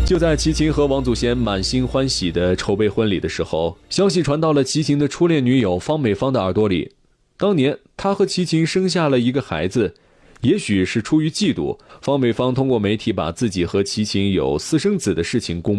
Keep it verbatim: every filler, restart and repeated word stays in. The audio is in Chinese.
就在齐秦和王祖贤满心欢喜地筹备婚礼的时候，消息传到了齐秦的初恋女友方美芳的耳朵里。当年他和齐秦生下了一个孩子，也许是出于嫉妒，方美芳通过媒体把自己和齐秦有私生子的事情公